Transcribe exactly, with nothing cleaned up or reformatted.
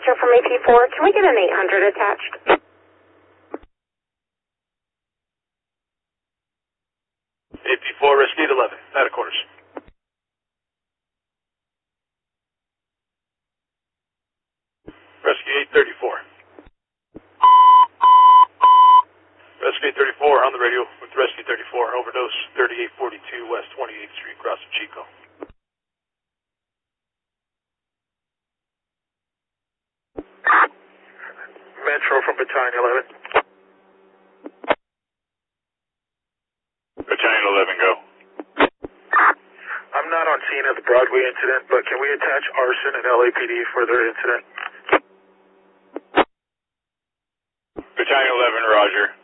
Metro from A P four. Can we get an eight hundred attached? A P four, Rescue eight eleven, out of quarters. Rescue eight thirty-four. Rescue eight thirty-four on the radio with Rescue thirty-four, overdose thirty-eight forty-two West twenty-eighth Street, crossing Chico. Metro from Battalion eleven. Battalion eleven, go. I'm not on scene of the Broadway incident, but can we attach arson and L A P D for their incident? Battalion eleven, roger.